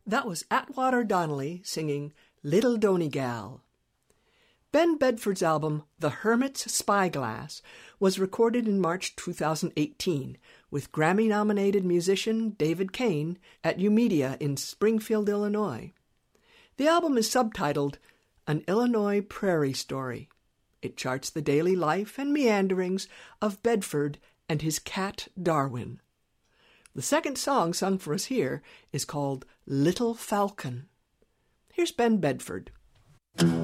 That was Atwater Donnelly singing Little Donegal. Ben Bedford's album, The Hermit's Spyglass, was recorded in March 2018 with Grammy-nominated musician David Kane at UMedia in Springfield, Illinois. The album is subtitled An Illinois Prairie Story. It charts the daily life and meanderings of Bedford and his cat Darwin. The second song sung for us here is called Little Falcon. Here's Ben Bedford.